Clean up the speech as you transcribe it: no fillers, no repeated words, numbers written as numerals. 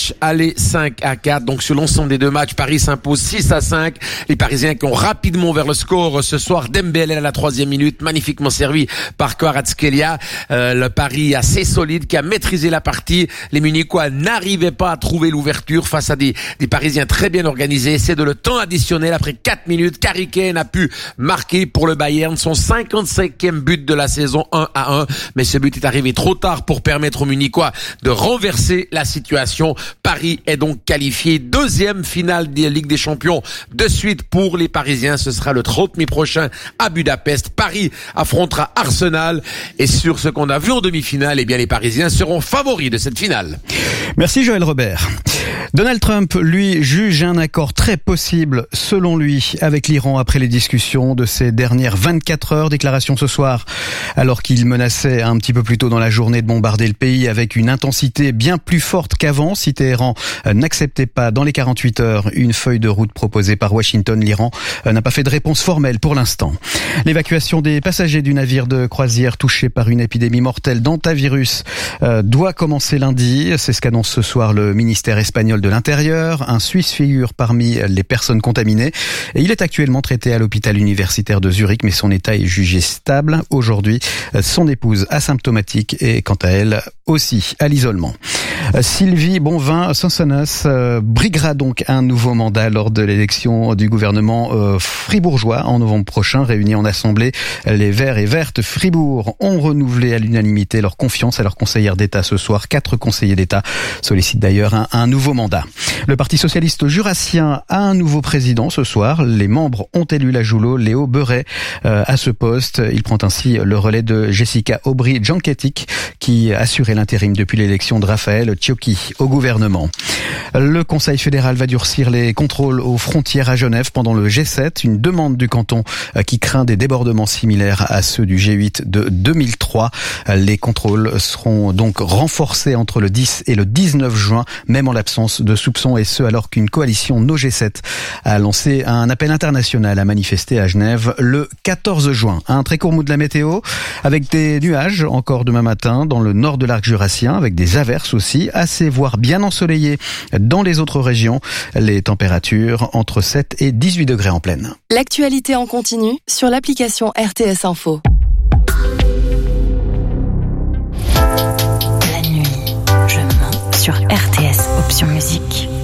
match aller 5-4. Donc sur l'ensemble des deux matchs, Paris s'impose 6-5. Les Parisiens qui ont rapidement vers le score ce soir. Dembélé à la 3e minute, magnifiquement servi par Kvaratskhelia. Le Paris assez solide qui a maîtrisé la partie. Les Munichois n'arrivaient pas à trouver l'ouverture face à des Parisiens très bien organisés. C'est de le temps additionnel après 4 minutes. Harry Kane a pu marquer pour le Bayern son 55e but de la saison 1-1. Mais ce but est arrivé trop tard pour permettre aux Munichois de renverser la situation. Paris est donc qualifié. Deuxième finale de Ligue des Champions de suite pour les Parisiens. Ce sera le 30 mai prochain à Budapest. Paris affrontera Arsenal. Et sur ce qu'on a vu en demi-finale, eh bien les Parisiens seront favoris de cette finale. Merci Joël Robert. Donald Trump, lui, juge un accord très possible, selon lui, avec l'Iran après les discussions de ces dernières 24 heures. Déclaration ce soir, alors qu'il menaçait un petit peu plus tôt dans la journée de bombarder le pays avec une intensité bien plus forte qu'avant. Si Téhéran n'acceptait pas dans les 48 heures une feuille de route proposée par Washington, l'Iran n'a pas fait de réponse formelle pour l'instant. L'évacuation des passagers du navire de croisière touché par une épidémie mortelle d'hantavirus doit commencer lundi. C'est ce qu'annonce ce soir le ministère espagnol de l'Intérieur. Un Suisse figure parmi les personnes contaminées et il est actuellement traité à l'hôpital universitaire de Zurich, mais son état est jugé stable. Aujourd'hui, son épouse asymptomatique est quant à elle aussi à l'isolement. Sylvie Bonvin-Sansonas briguera donc un nouveau mandat lors de l'élection du gouvernement fribourgeois en novembre prochain. Réunis en assemblée, les Verts et Vertes Fribourg ont renouvelé à l'unanimité leur confiance à leur conseillère d'État ce soir. 4 conseillers d'État sollicitent d'ailleurs un nouveau mandat. Le Parti socialiste jurassien a un nouveau président ce soir. Les membres ont élu la Joulot, Léo Beuret, à ce poste. Il prend ainsi le relais de Jessica Aubry-Janketic qui assurait l'intérim depuis l'élection de Raphaël Ciocchi au gouvernement. Le Conseil fédéral va durcir les contrôles aux frontières à Genève pendant le G7, une demande du canton qui craint des débordements similaires à ceux du G8 de 2003. Les contrôles seront donc renforcés entre le 10 et le 19 juin, même en l'absence de soupçons, et ce alors qu'une coalition No G7 a lancé un appel international à manifester à Genève le 14 juin. Un très court mot de la météo, avec des nuages encore demain matin dans le nord de l'arc jurassien, avec des averses aussi, assez voire bien ensoleillées dans les autres régions. Les températures entre 7 et 18 degrés en pleine. L'actualité en continu sur l'application RTS Info. La nuit, je mens sur RTS Option Musique.